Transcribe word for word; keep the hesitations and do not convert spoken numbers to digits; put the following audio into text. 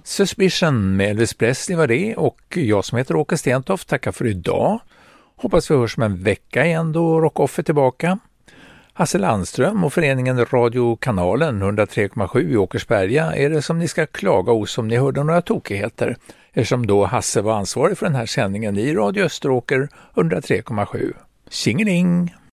Suspicion med Elvis Presley var det, och jag som heter Åke Stentoft tackar för idag. Hoppas vi hörs om en vecka igen då Rock Off är tillbaka. Hasse Landström och föreningen Radiokanalen hundra tre komma sju i Åkersberga är det som ni ska klaga hos om ni hörde några tokigheter, eftersom då Hasse var ansvarig för den här sändningen i Radio Österåker hundra tre komma sju. Tjingeling!